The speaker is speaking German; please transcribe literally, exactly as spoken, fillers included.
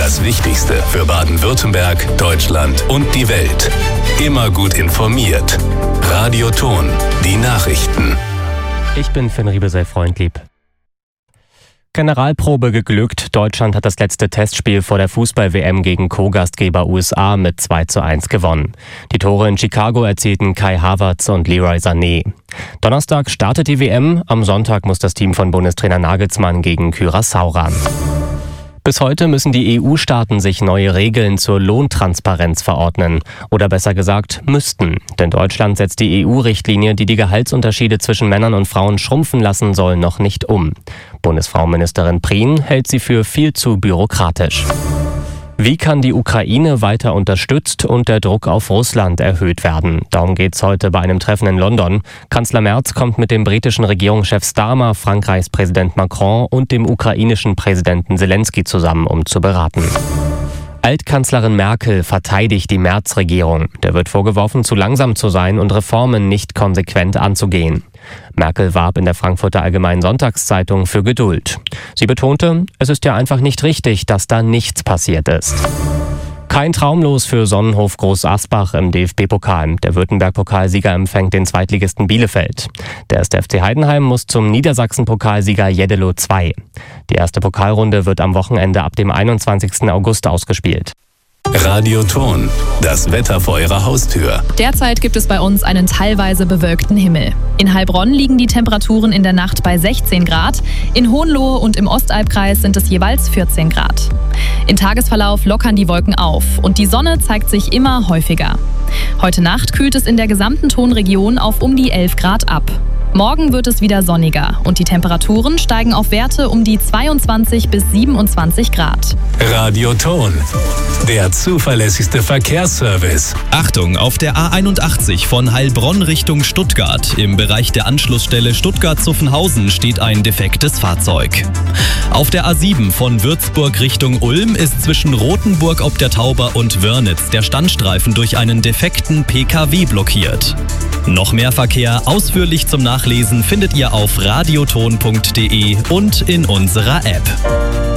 Das Wichtigste für Baden-Württemberg, Deutschland und die Welt. Immer gut informiert. Radio Ton, die Nachrichten. Ich bin Finn Riebesell-Freundlieb. Generalprobe geglückt. Deutschland hat das letzte Testspiel vor der Fußball-W M gegen Co-Gastgeber U S A mit zwei zu eins gewonnen. Die Tore in Chicago erzielten Kai Havertz und Leroy Sané. Donnerstag startet die W M. Am Sonntag muss das Team von Bundestrainer Nagelsmann gegen Curaçao ran. Bis heute müssen die E U-Staaten sich neue Regeln zur Lohntransparenz verordnen. Oder besser gesagt, müssten. Denn Deutschland setzt die E U-Richtlinie, die die Gehaltsunterschiede zwischen Männern und Frauen schrumpfen lassen soll, noch nicht um. Bundesfrauenministerin Prien hält sie für viel zu bürokratisch. Wie kann die Ukraine weiter unterstützt und der Druck auf Russland erhöht werden? Darum geht es heute bei einem Treffen in London. Kanzler Merz kommt mit dem britischen Regierungschef Starmer, Frankreichs Präsident Macron und dem ukrainischen Präsidenten Zelensky zusammen, um zu beraten. Altkanzlerin Merkel verteidigt die Merz-Regierung. Der wird vorgeworfen, zu langsam zu sein und Reformen nicht konsequent anzugehen. Merkel warb in der Frankfurter Allgemeinen Sonntagszeitung für Geduld. Sie betonte, es ist ja einfach nicht richtig, dass da nichts passiert ist. Kein Traumlos für Sonnenhof Groß Asbach im D F B-Pokal. Der Württemberg-Pokalsieger empfängt den Zweitligisten Bielefeld. Der erste F C Heidenheim muss zum Niedersachsen-Pokalsieger Jeddelo zwei. Die erste Pokalrunde wird am Wochenende ab dem einundzwanzigsten August ausgespielt. Radio Ton, das Wetter vor Ihrer Haustür. Derzeit gibt es bei uns einen teilweise bewölkten Himmel. In Heilbronn liegen die Temperaturen in der Nacht bei sechzehn Grad. In Hohenlohe und im Ostalbkreis sind es jeweils vierzehn Grad. Im Tagesverlauf lockern die Wolken auf und die Sonne zeigt sich immer häufiger. Heute Nacht kühlt es in der gesamten Tonregion auf um die elf Grad ab. Morgen wird es wieder sonniger und die Temperaturen steigen auf Werte um die zweiundzwanzig bis siebenundzwanzig Grad. Radio Ton, der zuverlässigste Verkehrsservice. Achtung, auf der A einundachtzig von Heilbronn Richtung Stuttgart. Im Bereich der Anschlussstelle Stuttgart-Zuffenhausen steht ein defektes Fahrzeug. Auf der A sieben von Würzburg Richtung Ulm ist zwischen Rothenburg ob der Tauber und Wörnitz der Standstreifen durch einen defekten P K W blockiert. Noch mehr Verkehr ausführlich zum Nachlesen findet ihr auf radioton punkt de und in unserer App.